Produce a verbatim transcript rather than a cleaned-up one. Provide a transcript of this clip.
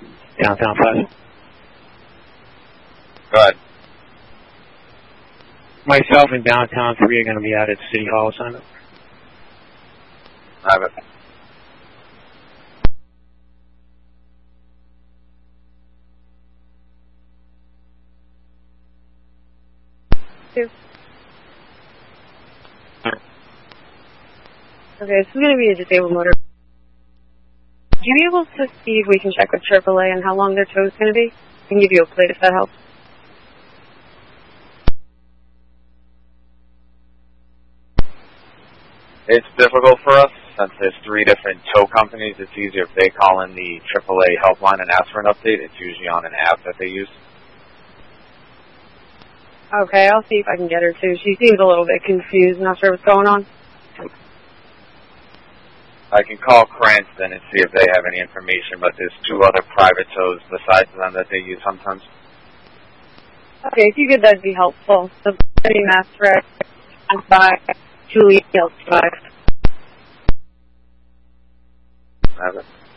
Downtown Plaza. Go ahead. Myself and Downtown three are going to be out at City Hall Center. I have it. Two. Okay, this is going to be a disabled motor. Would you be able to see if we can check with triple A and how long their tow is going to be? I can give you a plate if that helps. It's difficult for us since there's three different tow companies. It's easier if they call in the triple A helpline and ask for an update. It's usually on an app that they use. Okay, I'll see if I can get her too. She seems a little bit confused, not sure what's going on. I can call Cranston and see if they have any information, but there's two other private tows besides them that they use sometimes. Okay, if you could, that'd be helpful. The Mass Rec, by Julie Five. Have it.